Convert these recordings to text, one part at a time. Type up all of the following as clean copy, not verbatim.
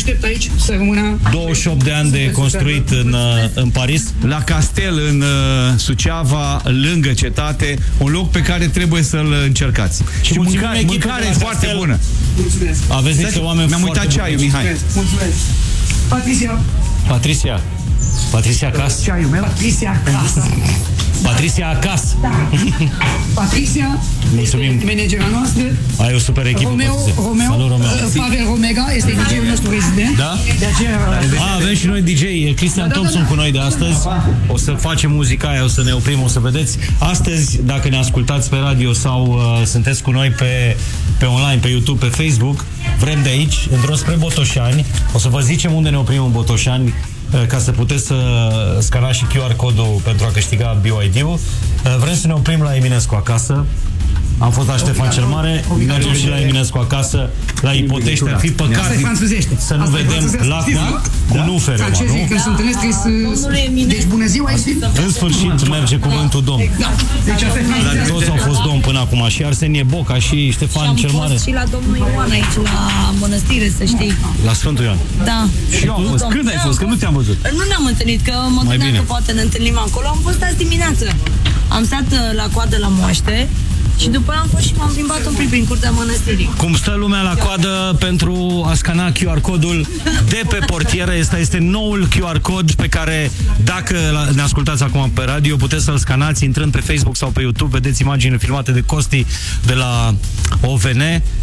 aștept aici să rămână 28 de ani de construit în Paris. La Castel, în Suceava, lângă cetate, un loc pe care trebuie să-l încercați. Și mâncarea e foarte bună. Mulțumesc. Aveți niște oameni mi-am foarte uitat ceaiul, Mihai. Mulțumesc. Patricia acasă. Ceaiul meu. Patricia acasă. Da. Patricia. Mulțumim. Managera noastră. Ai o super echipă. Romeo. Pavel Romega este DJ-ul nostru rezident. Da? De aceea... Avem și noi DJ. E Cristian Thompson cu noi de astăzi. O să facem muzica aia, o să ne oprim, o să vedeți. Astăzi, dacă ne ascultați pe radio sau sunteți cu noi pe online, pe YouTube, pe Facebook, vrem de aici, în drum spre Botoșani. O să vă zicem unde ne oprim în Botoșani, ca să puteți să scanați și QR codul pentru a câștiga BioID-ul. Vrem să ne oprim la Eminescu acasă. Am fost la Ștefan cel Mare, mergem și la Eminescu acasă, la Ipotește. Ar fi păcat să nu vedem lacna cu nufere, nu? Când se întâlnesc, deci bună ziua, în sfârșit merge cuvântul Domn. Dar toți au fost Domn până acum, și Arsenie Boca, și Ștefan cel Mare. Și la domnul Ioan aici, la mănăstire, să știi. La Sfântul Ioan. Da. Și eu am fost. Când ai fost? Că nu te-am văzut. Nu ne-am întâlnit, că mă gândeam că poate ne întâlnim acolo. Am fost azi dimineață. Am stat la coadă la moaște și după aia am fost și m-am plimbat un pic prin curtea mănăstirii. Cum stă lumea la coadă pentru a scana QR codul de pe portieră. Este noul QR cod pe care, dacă ne ascultați acum pe radio, puteți să-l scanați intrând pe Facebook sau pe YouTube. Vedeți imaginile filmate de Costi de la OVN.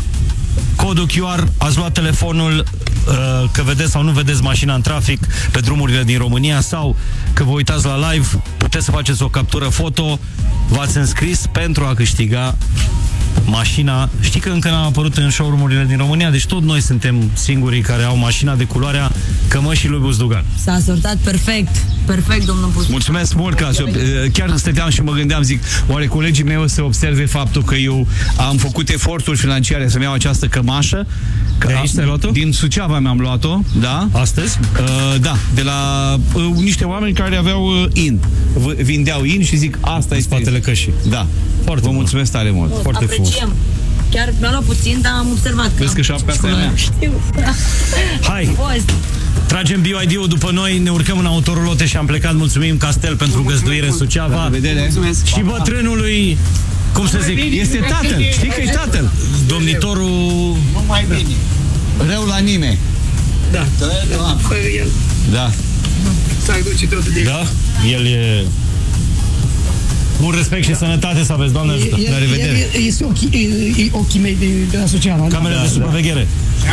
Codul QR, ați luat telefonul, că vedeți sau nu vedeți mașina în trafic pe drumurile din România, sau că vă uitați la live, puteți să faceți o captură foto, v-ați înscris pentru a câștiga mașina. Știi că încă n-am apărut în showroom-urile din România, deci tot noi suntem singurii care au mașina de culoarea cămășii lui Buzdugan. S-a sortat perfect, domnul Buzdugan. Mulțumesc mult, că chiar stăteam și mă gândeam, zic, oare colegii mei o să observe faptul că eu am făcut eforturi financiare să-mi iau această cămașă. De aici te-ai luat-o? Din Suceava mi-am luat-o, da. Astăzi? Da, de la niște oameni care aveau vindeau in și zic, asta este spatele cășii. Da. Foarte Vă mulțumesc tare mult. Foarte frumos. Chiar mi-a luat puțin, dar am observat că... Vezi că șapca asta e mea. Știu. Hai! Tragem BioID-ul după noi, ne urcăm în autorulote și am plecat. Mulțumim, Castel, pentru găzduire în Suceava. Și bătrânului, cum să zic, este tatăl. Știi că e tatăl. Domnitorul... Nu mai bine. Rău la nimeni. Da. Fără el. Da. S-ar duce tot de... Da? El e... Mult respect și sănătate să aveți, Doamne ajută. La revedere. Este ochii mei de la Suceava. Camera de supraveghere.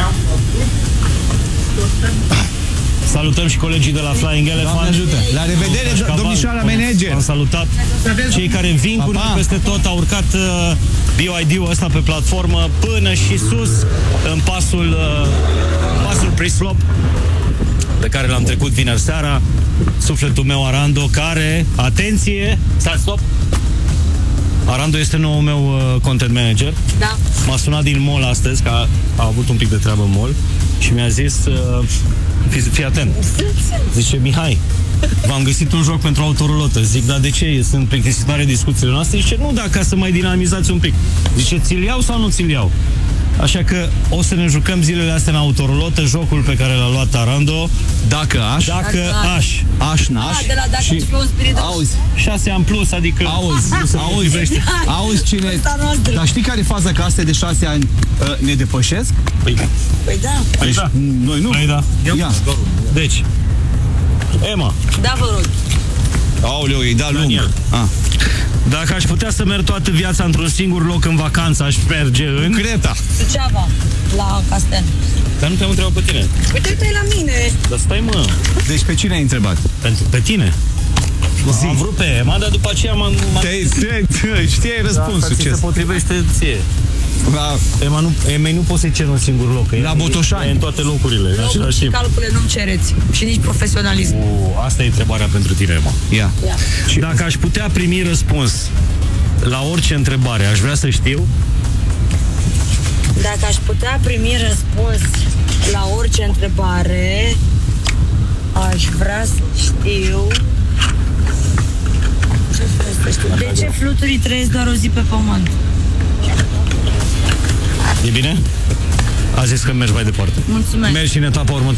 Salutăm și colegii de la Flying Elephant. La revedere, domnișoara manager. Am salutat cei care vin cu noi peste tot. Au urcat BioID-ul ăsta pe platformă până și sus în pasul pre-slop pe care l-am trecut vineri seara. Sufletul meu Arando, care, atenție, stai, stop. Arando este noul meu content manager. Da. M-a sunat din mall astăzi, că a avut un pic de treabă în mall, și mi-a zis, fii atent. Zice, Mihai, v-am găsit un joc pentru autorulotă. Zic, dar de ce? Sunt plictisitoare discuțiile noastre? Zice, nu, ca să mai dinamizați un pic. Zice, ți-l iau sau nu ți-l iau? Așa că o să ne jucăm zilele astea în autorulotă, jocul pe care l-a luat Arando. Dacă aș. Aș n-aș. De la dacă și un spirit. Auzi, 6 ani plus, adică... Auzi cine... Dar știi care e faza, că astea de 6 ani ne depășesc? Păi da. Deci, noi nu. Păi da. Ia. Deci, Emma. Da, vă rog. Aoleu, îi da lung. Dacă aș putea să merg toată viața într-un singur loc în vacanță, aș merge în... Creta. Suceava, la Castel. Dar nu te-am întrebat pe tine. Uite, uite la mine. Dar stai, mă. Deci pe cine ai întrebat? Pe tine. Am vrut pe Emma, dar după aceea știai răspunsul. Ce se potrivește ție. Emei nu poți să-i ceri un singur loc. La Botoșani. E în toate locurile. Nu, și calcule nu-mi cereți. Și nici profesionalism. Asta e întrebarea pentru tine, Emma. Ia. Și dacă aș putea primi răspuns la orice întrebare, aș vrea să știu. Dacă aș putea primi răspuns la orice întrebare, aș vrea să știu... De ce fluturii trăiesc doar o zi pe pământ? E bine? A zis că mergi mai departe. Mulțumesc. Mergi și în etapa următoare.